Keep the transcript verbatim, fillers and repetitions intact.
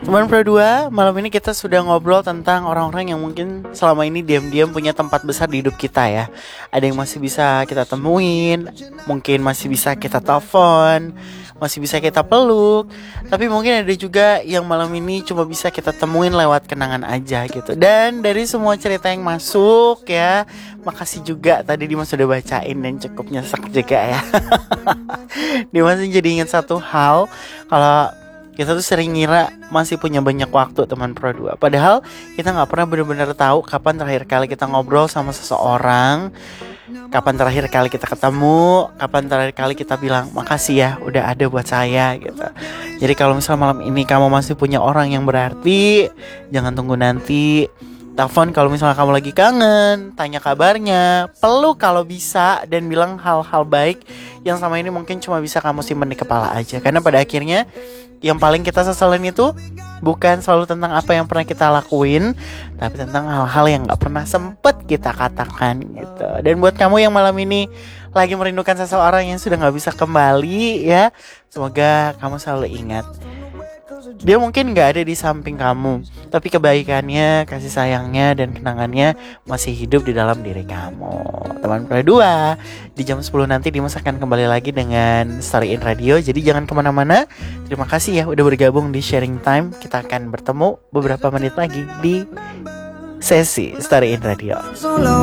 Teman Pro dua, malam ini kita sudah ngobrol tentang orang-orang yang mungkin selama ini diam-diam punya tempat besar di hidup kita ya. Ada yang masih bisa kita temuin, mungkin masih bisa kita telepon, masih bisa kita peluk. Tapi mungkin ada juga yang malam ini cuma bisa kita temuin lewat kenangan aja gitu. Dan dari semua cerita yang masuk ya, makasih juga tadi Dimas sudah bacain dan cukup nyesek juga ya. Dimas jadi ingat satu hal, kalau kita tuh sering ngira masih punya banyak waktu teman Pro dua. Padahal kita gak pernah benar-benar tahu kapan terakhir kali kita ngobrol sama seseorang, kapan terakhir kali kita ketemu, kapan terakhir kali kita bilang makasih ya udah ada buat saya gitu. Jadi kalau misalnya malam ini kamu masih punya orang yang berarti, jangan tunggu nanti. Telepon kalau misalnya kamu lagi kangen, tanya kabarnya, peluk kalau bisa, dan bilang hal-hal baik yang sama ini mungkin cuma bisa kamu simpen di kepala aja. Karena pada akhirnya yang paling kita sesalin itu bukan selalu tentang apa yang pernah kita lakuin, tapi tentang hal-hal yang gak pernah sempet kita katakan gitu. Dan buat kamu yang malam ini lagi merindukan seseorang yang sudah gak bisa kembali ya, semoga kamu selalu ingat dia mungkin gak ada di samping kamu, tapi kebaikannya, kasih sayangnya, dan kenangannya masih hidup di dalam diri kamu. Teman Pro dua, di jam sepuluh nanti Dimas akan kembali lagi dengan Story in Radio. Jadi jangan kemana-mana. Terima kasih ya udah bergabung di Sharing Time. Kita akan bertemu beberapa menit lagi di sesi Story in Radio.